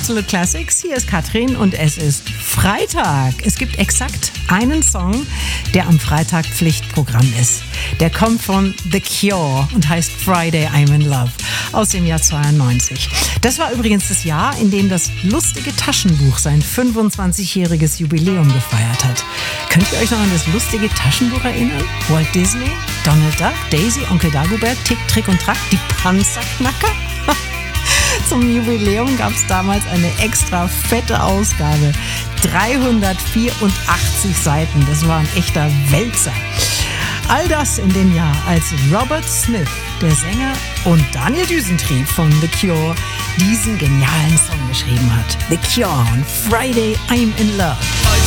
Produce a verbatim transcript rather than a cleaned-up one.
Absolute Classics. Hier ist Katrin und es ist Freitag. Es gibt exakt einen Song, der am Freitag Pflichtprogramm ist. Der kommt von The Cure und heißt Friday I'm in Love aus dem Jahr zweiundneunzig. Das war übrigens das Jahr, in dem das lustige Taschenbuch sein fünfundzwanzigjähriges Jubiläum gefeiert hat. Könnt ihr euch noch an das lustige Taschenbuch erinnern? Walt Disney, Donald Duck, Daisy, Onkel Dagobert, Tick, Trick und Track, die Panzerknacker? Zum Jubiläum gab es damals eine extra fette Ausgabe. dreihundertvierundachtzig Seiten. Das war ein echter Wälzer. All das in dem Jahr, als Robert Smith, der Sänger, und Daniel Düsentrieb von The Cure diesen genialen Song geschrieben hat. The Cure on Friday I'm in Love.